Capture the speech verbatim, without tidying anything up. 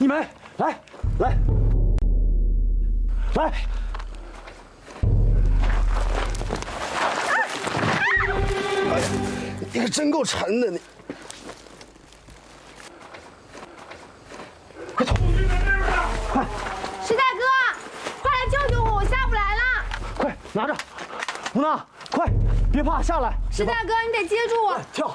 你们来来来！哎呀，你可真够沉的你！快走！快！ 石大哥，快来救救我，我下不来了！ 快拿着，吴娜，快，别怕，下来！ 石大哥，你得接住我！ 跳！